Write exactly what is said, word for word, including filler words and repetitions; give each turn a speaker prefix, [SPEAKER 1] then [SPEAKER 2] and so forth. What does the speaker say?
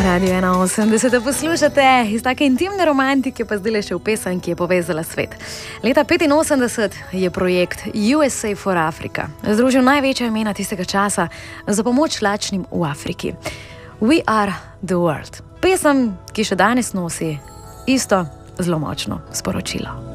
[SPEAKER 1] Radio ena osemdeset poslušate iz take intimne romantike, pa zdaj le še v pesem, ki je povezala svet. Leta petinosemdeset je projekt U S A for Africa združil največja imena tistega časa za pomoč lačnim v Afriki. We are the world. Pesem, ki še danes nosi isto zelo močno sporočilo.